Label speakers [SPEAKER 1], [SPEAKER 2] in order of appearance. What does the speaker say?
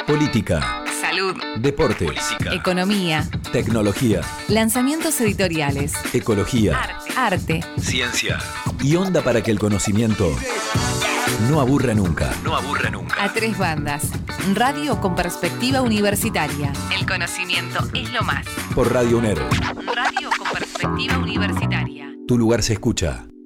[SPEAKER 1] política,
[SPEAKER 2] salud,
[SPEAKER 1] deporte,
[SPEAKER 3] Política.
[SPEAKER 2] economía,
[SPEAKER 1] tecnología,
[SPEAKER 2] lanzamientos editoriales,
[SPEAKER 1] ecología
[SPEAKER 2] arte.
[SPEAKER 3] Ciencia.
[SPEAKER 1] y onda para que el conocimiento no aburra nunca.
[SPEAKER 3] No aburre nunca.
[SPEAKER 2] A tres bandas. Radio con perspectiva universitaria. El conocimiento es lo más.
[SPEAKER 1] Por Radio UNER,
[SPEAKER 2] Radio con perspectiva universitaria.
[SPEAKER 1] tu lugar se escucha.